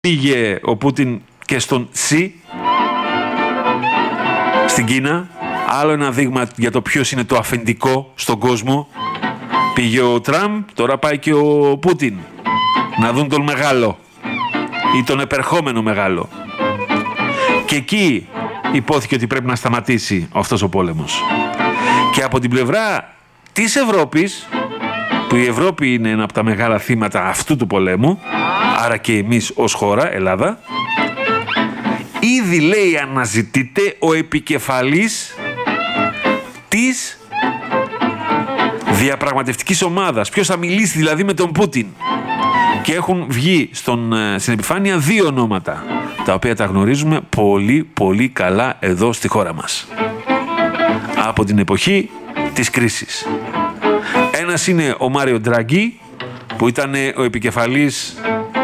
πήγε ο Πούτιν και στον Σι στην Κίνα. Άλλο ένα δείγμα για το ποιος είναι το αφεντικό στον κόσμο. Πήγε ο Τραμπ, τώρα πάει και ο Πούτιν. Να δουν τον μεγάλο ή τον επερχόμενο μεγάλο. Και εκεί υπόθηκε ότι πρέπει να σταματήσει αυτός ο πόλεμος. Και από την πλευρά της Ευρώπης, που η Ευρώπη είναι ένα από τα μεγάλα θύματα αυτού του πολέμου, άρα και εμείς ως χώρα, Ελλάδα, ήδη λέει αναζητείται ο επικεφαλής της διαπραγματευτικής ομάδας. Ποιος θα μιλήσει δηλαδή με τον Πούτιν. Και έχουν βγει στην επιφάνεια δύο ονόματα, τα οποία τα γνωρίζουμε πολύ πολύ καλά εδώ στη χώρα μας. Από την εποχή της κρίσης. Ένας είναι ο Μάριο Ντράγκι, που ήταν ο επικεφαλής,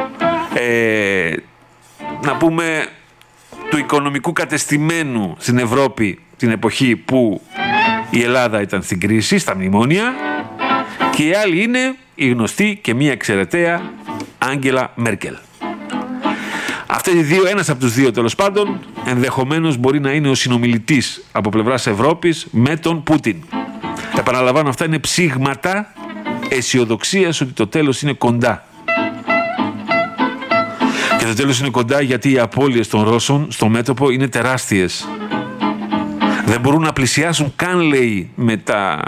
να πούμε, του οικονομικού κατεστημένου στην Ευρώπη την εποχή που η Ελλάδα ήταν στην κρίση, στα μνημόνια, και η άλλη είναι η γνωστή και μία εξαιρεταία Άγγελα Μέρκελ. Αυτοί οι δύο, ένας από τους δύο τέλος πάντων, ενδεχομένως μπορεί να είναι ο συνομιλητής από πλευράς Ευρώπης με τον Πούτιν. Επαναλαμβάνω, αυτά είναι ψήγματα αισιοδοξίας ότι το τέλος είναι κοντά. Και το τέλος είναι κοντά γιατί οι απώλειες των Ρώσων στο μέτωπο είναι τεράστιες. Δεν μπορούν να πλησιάσουν καν, λέει, με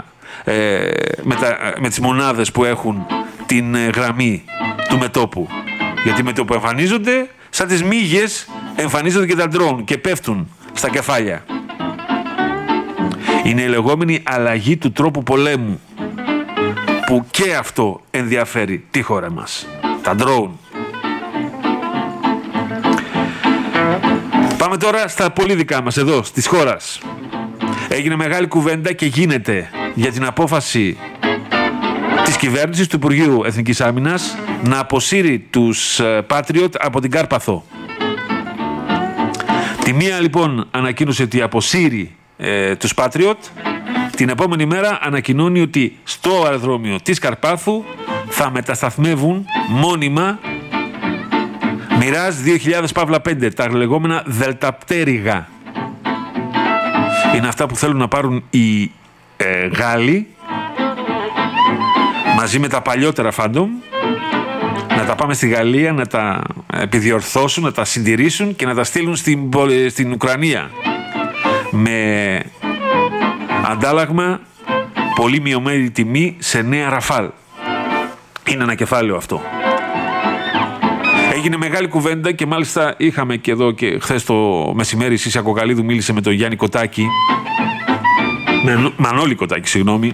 τις μονάδες που έχουν την γραμμή του μετώπου. Γιατί με το που εμφανίζονται, σαν τις μύγες, εμφανίζονται και τα ντρόουν και πέφτουν στα κεφάλια. Είναι η λεγόμενη αλλαγή του τρόπου πολέμου, που και αυτό ενδιαφέρει τη χώρα μας. Τα ντρόουν. Πάμε τώρα στα πολύ δικά μας εδώ, της χώρας. Έγινε μεγάλη κουβέντα και γίνεται για την απόφαση της κυβέρνησης του Υπουργείου Εθνικής Άμυνας να αποσύρει τους Patriot από την Κάρπαθο. Τη μία λοιπόν ανακοίνωσε ότι αποσύρει τους Patriot. Την επόμενη μέρα ανακοινώνει ότι στο αεροδρόμιο της Καρπάθου θα μετασταθμεύουν μόνιμα Mirage 2000-5, τα λεγόμενα δελταπτέρυγα. Είναι αυτά που θέλουν να πάρουν οι Γάλλοι μαζί με τα παλιότερα Phantom, να τα πάμε στη Γαλλία, να τα επιδιορθώσουν, να τα συντηρήσουν και να τα στείλουν στην Ουκρανία με αντάλλαγμα πολύ μειωμένη τιμή σε νέα Ραφάλ. Είναι ένα κεφάλαιο αυτό. Έγινε μεγάλη κουβέντα και μάλιστα είχαμε και εδώ και χθες το μεσημέρι η Σύσια Κοκαλίδου μίλησε με τον Γιάννη Κοτάκη, Μανώλη Κοτάκη, συγγνώμη,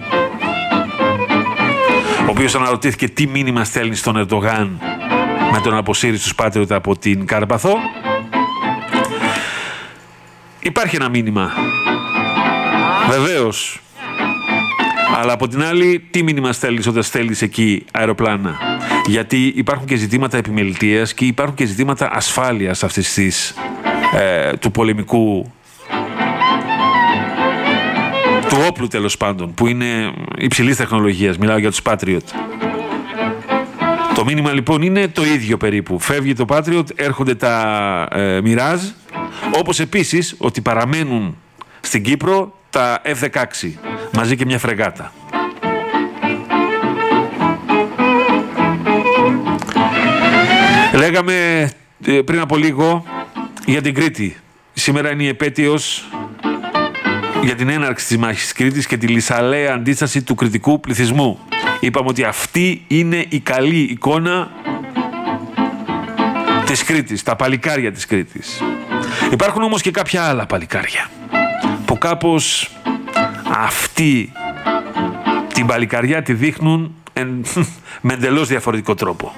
ο οποίος αναρωτήθηκε τι μήνυμα στέλνει στον Ερντογάν με τον αποσύρει στους Patriot από την Κάρπαθο. Υπάρχει ένα μήνυμα, βεβαίως, αλλά από την άλλη τι μήνυμα στέλνεις όταν στέλνεις εκεί αεροπλάνα? Γιατί υπάρχουν και ζητήματα επιμελητίας και υπάρχουν και ζητήματα ασφάλειας αυτής της του πολεμικού, του όπλου τέλος πάντων, που είναι υψηλής τεχνολογίας. Μιλάω για τους Patriot. Το μήνυμα λοιπόν είναι το ίδιο περίπου. Φεύγει το Patriot, έρχονται τα Mirage, όπως επίσης ότι παραμένουν στην Κύπρο τα F-16 μαζί και μια φρεγάτα. Λέγαμε πριν από λίγο για την Κρήτη. Σήμερα είναι η επέτειος για την έναρξη της μάχης της Κρήτης και τη λυσαλέα αντίσταση του κρητικού πληθυσμού. Είπαμε ότι αυτή είναι η καλή εικόνα της Κρήτης, τα παλικάρια της Κρήτης. Υπάρχουν όμως και κάποια άλλα παλικάρια που κάπως αυτή την παλικαριά τη δείχνουν με εντελώς διαφορετικό τρόπο.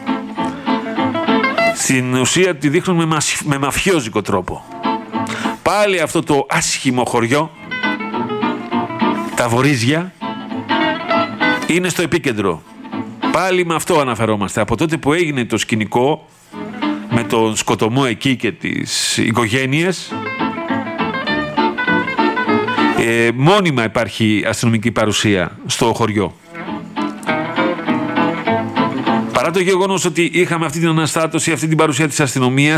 Στην ουσία τη δείχνουν με μαφιόζικο τρόπο. Πάλι αυτό το άσχημο χωριό, τα Βορίζια, είναι στο επίκεντρο. Πάλι με αυτό αναφερόμαστε. Από τότε που έγινε το σκηνικό με τον σκοτωμό εκεί και τις οικογένειες, μόνιμα υπάρχει αστυνομική παρουσία στο χωριό. Παρά Παρά το γεγονός ότι είχαμε αυτή την αναστάτωση, αυτή την παρουσία της αστυνομίας,